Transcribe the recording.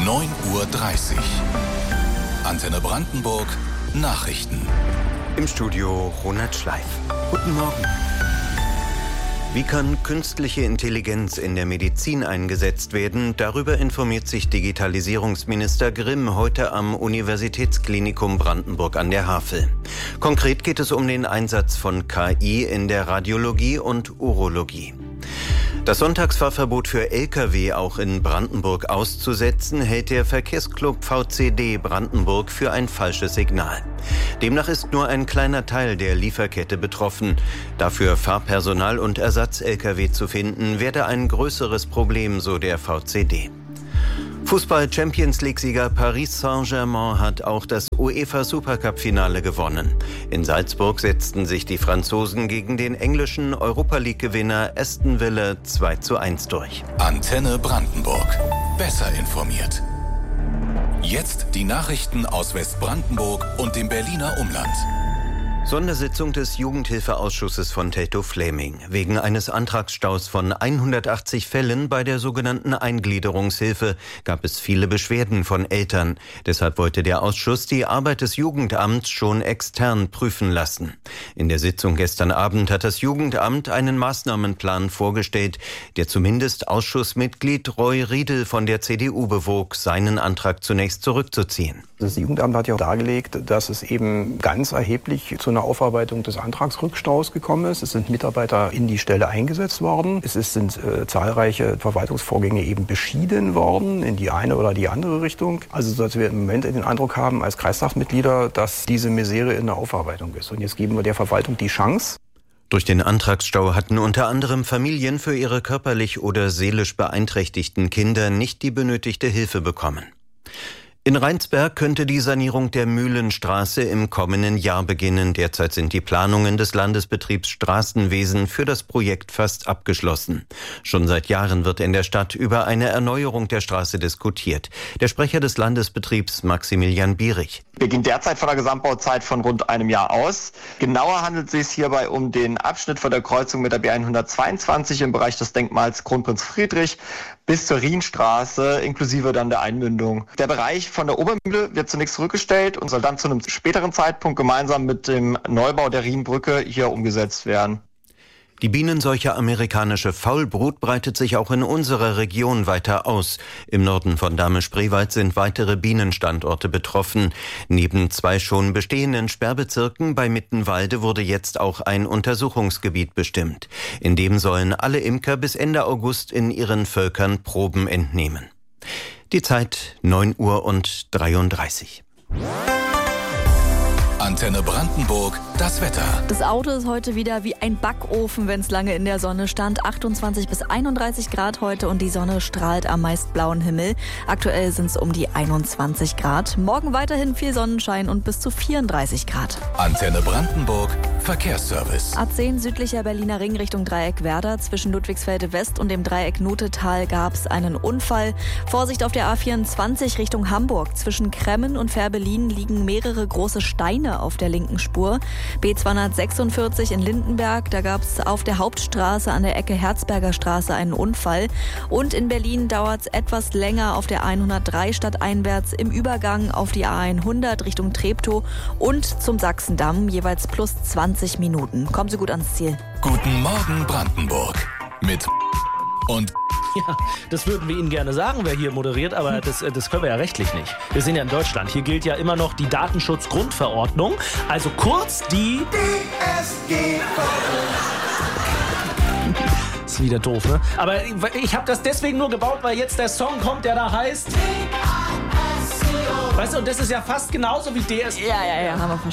9:30 Uhr. Antenne Brandenburg Nachrichten. Im Studio Ronald Schleif. Guten Morgen. Wie kann künstliche Intelligenz in der Medizin eingesetzt werden? Darüber informiert sich Digitalisierungsminister Grimm heute am Universitätsklinikum Brandenburg an der Havel. Konkret geht es um den Einsatz von KI in der Radiologie und Urologie. Das Sonntagsfahrverbot für Lkw auch in Brandenburg auszusetzen, hält der Verkehrsclub VCD Brandenburg für ein falsches Signal. Demnach ist nur ein kleiner Teil der Lieferkette betroffen. Dafür Fahrpersonal und Ersatz-Lkw zu finden, werde ein größeres Problem, so der VCD. Fußball-Champions-League-Sieger Paris Saint-Germain hat auch das UEFA-Supercup-Finale gewonnen. In Salzburg setzten sich die Franzosen gegen den englischen Europa-League-Gewinner Aston Villa 2:1 durch. Antenne Brandenburg. Besser informiert. Jetzt die Nachrichten aus Westbrandenburg und dem Berliner Umland. Sondersitzung des Jugendhilfeausschusses von Teltow-Fläming. Wegen eines Antragsstaus von 180 Fällen bei der sogenannten Eingliederungshilfe gab es viele Beschwerden von Eltern. Deshalb wollte der Ausschuss die Arbeit des Jugendamts schon extern prüfen lassen. In der Sitzung gestern Abend hat das Jugendamt einen Maßnahmenplan vorgestellt, der zumindest Ausschussmitglied Roy Riedel von der CDU bewog, seinen Antrag zunächst zurückzuziehen. Das Jugendamt hat ja dargelegt, dass es eben ganz erheblich zu einer Aufarbeitung des Antragsrückstaus gekommen ist. Es sind Mitarbeiter in die Stelle eingesetzt worden. Sind zahlreiche Verwaltungsvorgänge eben beschieden worden in die eine oder die andere Richtung. Also dass wir im Moment den Eindruck haben als Kreistagsmitglieder, dass diese Misere in der Aufarbeitung ist. Und jetzt geben wir der Verwaltung die Chance. Durch den Antragsstau hatten unter anderem Familien für ihre körperlich oder seelisch beeinträchtigten Kinder nicht die benötigte Hilfe bekommen. In Rheinsberg könnte die Sanierung der Mühlenstraße im kommenden Jahr beginnen. Derzeit sind die Planungen des Landesbetriebs Straßenwesen für das Projekt fast abgeschlossen. Schon seit Jahren wird in der Stadt über eine Erneuerung der Straße diskutiert. Der Sprecher des Landesbetriebs Maximilian Bierich. Wir gehen derzeit von einer Gesamtbauzeit von rund einem Jahr aus. Genauer handelt es sich hierbei um den Abschnitt von der Kreuzung mit der B122 im Bereich des Denkmals Kronprinz Friedrich bis zur Rienstraße inklusive dann der Einmündung. Der Bereich von der Obermühle wird zunächst zurückgestellt und soll dann zu einem späteren Zeitpunkt gemeinsam mit dem Neubau der Rienbrücke hier umgesetzt werden. Die bienenseuche amerikanische Faulbrut breitet sich auch in unserer Region weiter aus. Im Norden von Dahme-Spreewald sind weitere Bienenstandorte betroffen. Neben 2 schon bestehenden Sperrbezirken bei Mittenwalde wurde jetzt auch ein Untersuchungsgebiet bestimmt. In dem sollen alle Imker bis Ende August in ihren Völkern Proben entnehmen. Die Zeit 9:33 Uhr. Antenne Brandenburg, das Wetter. Das Auto ist heute wieder wie ein Backofen, wenn es lange in der Sonne stand. 28 bis 31 Grad heute und die Sonne strahlt am meist blauen Himmel. Aktuell sind es um die 21 Grad. Morgen weiterhin viel Sonnenschein und bis zu 34 Grad. Antenne Brandenburg, Verkehrsservice. A10 südlicher Berliner Ring Richtung Dreieck Werder. Zwischen Ludwigsfelde West und dem Dreieck Notetal gab es einen Unfall. Vorsicht auf der A24 Richtung Hamburg. Zwischen Kremmen und Fährberlin liegen mehrere große Steine auf der linken Spur. B246 in Lindenberg, da gab es auf der Hauptstraße an der Ecke Herzberger Straße einen Unfall. Und in Berlin dauert es etwas länger auf der 103 stadteinwärts im Übergang auf die A100 Richtung Treptow und zum Sachsendamm, jeweils plus 20 Minuten. Kommen Sie gut ans Ziel. Guten Morgen Brandenburg. Mit und ja, das würden wir Ihnen gerne sagen, wer hier moderiert, aber das können wir ja rechtlich nicht. Wir sind ja in Deutschland. Hier gilt ja immer noch die Datenschutzgrundverordnung, also kurz die DSGVO. Ist wieder doof, ne? Aber ich habe das deswegen nur gebaut, weil jetzt der Song kommt, der da heißt... Weißt du, und das ist ja fast genauso wie DSGVO. Ja, haben wir verstanden.